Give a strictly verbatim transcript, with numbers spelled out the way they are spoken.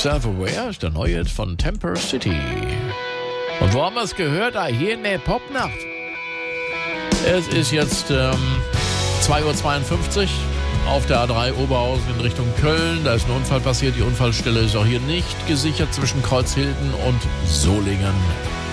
Self-Aware ist der neue Hit von Temper City. Und wo haben wir es gehört? Ah, hier in der Popnacht. Es ist jetzt ähm, zwei Uhr zweiundfünfzig auf der A drei Oberhausen in Richtung Köln. Da ist ein Unfall passiert. Die Unfallstelle ist auch hier nicht gesichert zwischen Kreuzhilden und Solingen.